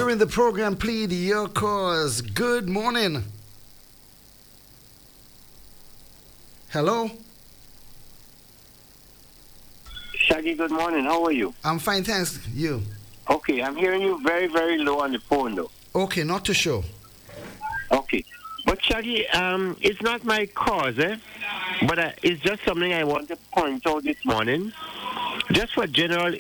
During the program, plead your cause. Good morning. Hello? Shaggy, good morning. How are you? I'm fine, thanks. You? Okay, I'm hearing you very, very low on the phone, though. Okay, not to show. Okay. But Shaggy, it's not my cause, eh? But it's just something I want to point out this morning. Just for general